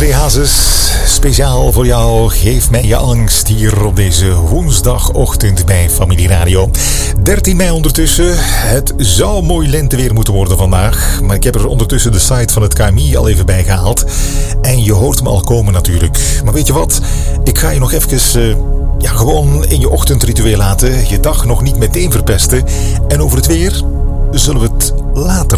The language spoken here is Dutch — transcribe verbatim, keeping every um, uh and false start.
André Hazes, speciaal voor jou. Geef mij je angst hier op deze woensdagochtend bij Familie Radio. dertien mei ondertussen. Het zou mooi lenteweer moeten worden vandaag. Maar ik heb er ondertussen de site van het K M I al even bij gehaald. En je hoort me al komen natuurlijk. Maar weet je wat? Ik ga je nog even... Uh, ja, gewoon in je ochtendritueel laten. Je dag nog niet meteen verpesten. En over het weer zullen we het later